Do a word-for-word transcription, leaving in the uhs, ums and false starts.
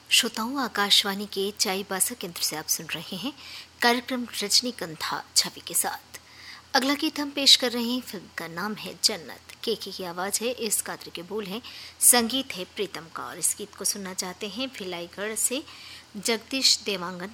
श्रोताओं, आकाशवाणी के चाईबासा केंद्र से आप सुन रहे हैं कार्यक्रम रजनीगंधा छवि के साथ। अगला गीत हम पेश कर रहे हैं, फिल्म का नाम है जन्नत। केके की आवाज है, इस गात्र के बोल हैं, संगीत है प्रीतम का। और इस गीत को सुनना चाहते हैं भिलाईगढ़ से जगदीश देवांगन